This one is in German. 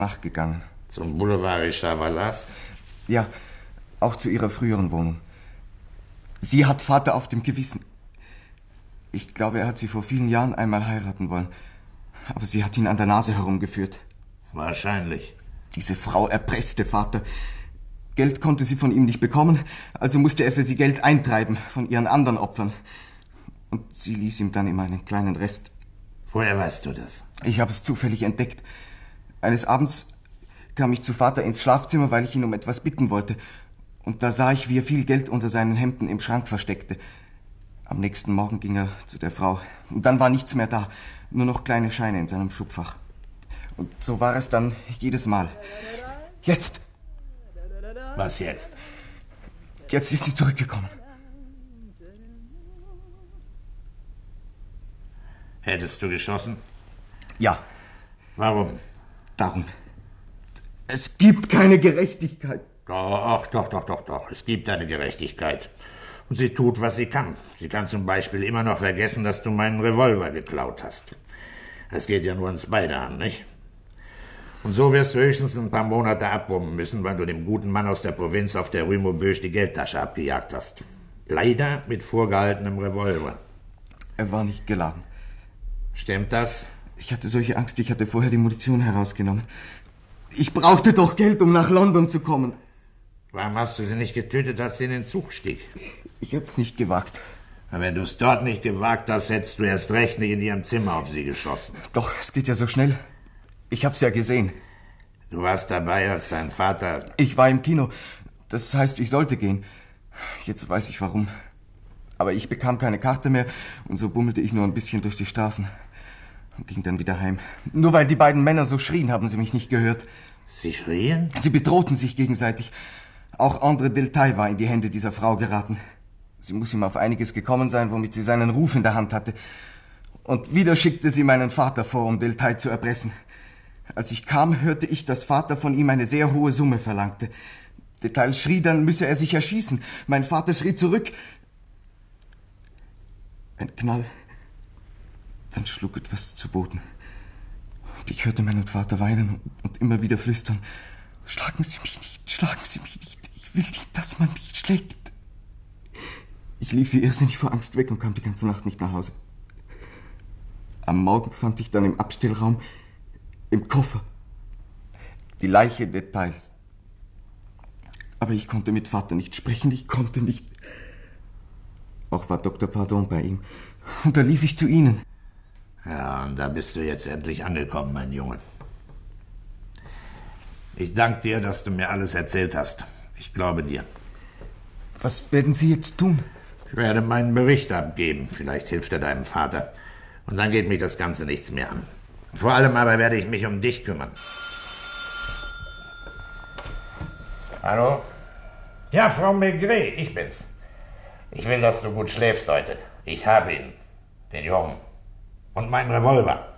nachgegangen. Zum Boulevard Richard Vallas? Ja, auch zu ihrer früheren Wohnung. Sie hat Vater auf dem Gewissen. Ich glaube, er hat sie vor vielen Jahren einmal heiraten wollen. Aber sie hat ihn an der Nase herumgeführt. Wahrscheinlich. Diese Frau erpresste Vater. Geld konnte sie von ihm nicht bekommen, also musste er für sie Geld eintreiben von ihren anderen Opfern. Und sie ließ ihm dann immer einen kleinen Rest. Woher weißt du das? Ich habe es zufällig entdeckt. Eines Abends kam ich zu Vater ins Schlafzimmer, weil ich ihn um etwas bitten wollte. Und da sah ich, wie er viel Geld unter seinen Hemden im Schrank versteckte. Am nächsten Morgen ging er zu der Frau. Und dann war nichts mehr da, nur noch kleine Scheine in seinem Schubfach. Und so war es dann jedes Mal. Jetzt! Was jetzt? Jetzt ist sie zurückgekommen. Hättest du geschossen? Ja. Warum? Darum. Es gibt keine Gerechtigkeit. Doch. Es gibt eine Gerechtigkeit. Und sie tut, was sie kann. Sie kann zum Beispiel immer noch vergessen, dass du meinen Revolver geklaut hast. Das geht ja nur uns beide an, nicht? Und so wirst du höchstens ein paar Monate abbrummen müssen, weil du dem guten Mann aus der Provinz auf der Rue Maubeuge die Geldtasche abgejagt hast. Leider mit vorgehaltenem Revolver. Er war nicht geladen. Stimmt das? Ich hatte solche Angst, ich hatte vorher die Munition herausgenommen. Ich brauchte doch Geld, um nach London zu kommen. Warum hast du sie nicht getötet, als sie in den Zug stieg? Ich hab's nicht gewagt. Wenn du es dort nicht gewagt hast, hättest du erst recht nicht in ihrem Zimmer auf sie geschossen. Doch, es geht ja so schnell. Ich hab's ja gesehen. Du warst dabei, als dein Vater... Ich war im Kino. Das heißt, ich sollte gehen. Jetzt weiß ich warum. Aber ich bekam keine Karte mehr und so bummelte ich nur ein bisschen durch die Straßen und ging dann wieder heim. Nur weil die beiden Männer so schrien, haben sie mich nicht gehört. Sie schrien? Sie bedrohten sich gegenseitig. Auch André Deltaille war in die Hände dieser Frau geraten. Sie muss ihm auf einiges gekommen sein, womit sie seinen Ruf in der Hand hatte. Und wieder schickte sie meinen Vater vor, um Deltaille zu erpressen. Als ich kam, hörte ich, dass Vater von ihm eine sehr hohe Summe verlangte. Deltaille schrie, dann müsse er sich erschießen. Mein Vater schrie zurück. Ein Knall. Dann schlug etwas zu Boden. Und ich hörte meinen Vater weinen und immer wieder flüstern. Schlagen Sie mich nicht, schlagen Sie mich nicht. Ich will nicht, dass man mich schlägt. Ich lief wie irrsinnig vor Angst weg und kam die ganze Nacht nicht nach Hause. Am Morgen fand ich dann im Abstellraum, im Koffer, die Leiche Deltailles. Aber ich konnte mit Vater nicht sprechen, ich konnte nicht. Auch war Dr. Pardon bei ihm. Und da lief ich zu Ihnen. Ja, und da bist du jetzt endlich angekommen, mein Junge. Ich danke dir, dass du mir alles erzählt hast. Ich glaube dir. Was werden Sie jetzt tun? Ich werde meinen Bericht abgeben. Vielleicht hilft er deinem Vater. Und dann geht mich das Ganze nichts mehr an. Vor allem aber werde ich mich um dich kümmern. Hallo? Ja, Frau Maigret, ich bin's. Ich will, dass du gut schläfst heute. Ich habe ihn. Den Jungen. Und meinen Revolver.